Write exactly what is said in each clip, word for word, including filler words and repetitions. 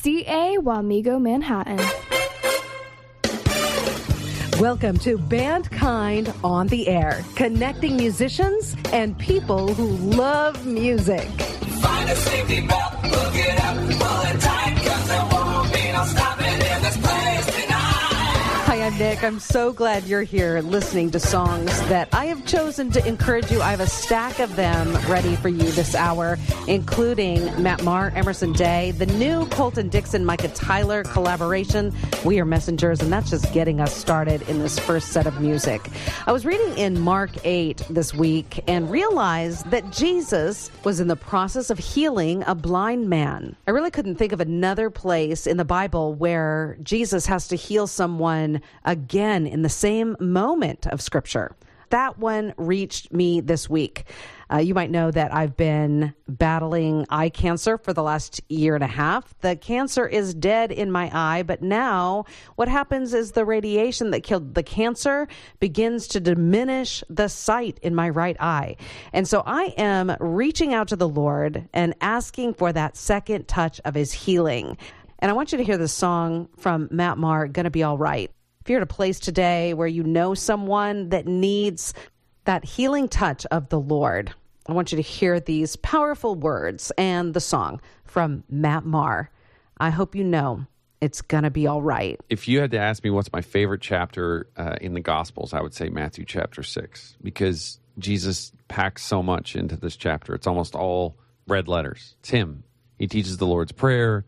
C A Wamego, Manhattan. Welcome to Bandkind on the Air, connecting musicians and people who love music. Find a safety belt, hook it up, pull it tight, cause there won't be no stopping in this place tonight. Hi, I'm Nick. I'm so glad you're here listening to songs that I have chosen to encourage you. I have a stack of them ready for you this hour, including Matt Maher, Emerson Day, the new Colton Dixon, Micah Tyler collaboration, We Are Messengers, and that's just getting us started in this first set of music. I was reading in Mark eight this week and realized that Jesus was in the process of healing a blind man. I really couldn't think of another place in the Bible where Jesus has to heal someone again in the same moment of Scripture. That one reached me this week. Uh, you might know that I've been battling eye cancer for the last year and a half. The cancer is dead in my eye, but now what happens is the radiation that killed the cancer begins to diminish the sight in my right eye. And so I am reaching out to the Lord and asking for that second touch of his healing. And I want you to hear this song from Matt Maher, Gonna Be All Right. If you're at a place today where you know someone that needs that healing touch of the Lord, I want you to hear these powerful words and the song from Matt Maher. I hope you know it's going to be all right. If you had to ask me what's my favorite chapter uh, in the Gospels, I would say Matthew chapter six, because Jesus packs so much into this chapter. It's almost all red letters. It's him. He teaches the Lord's Prayer.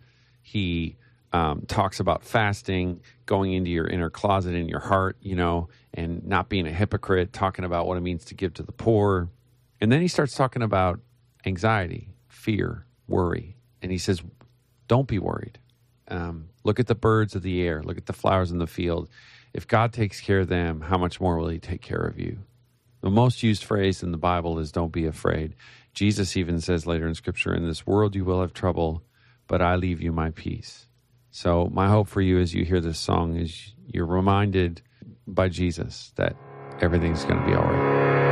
He Um, talks about fasting, going into your inner closet in your heart, you know, and not being a hypocrite, talking about what it means to give to the poor. And then he starts talking about anxiety, fear, worry. And he says, don't be worried. Um, look at the birds of the air. Look at the flowers in the field. If God takes care of them, how much more will he take care of you? The most used phrase in the Bible is don't be afraid. Jesus even says later in Scripture, in this world you will have trouble, but I leave you my peace. So my hope for you as you hear this song is you're reminded by Jesus that everything's going to be all right.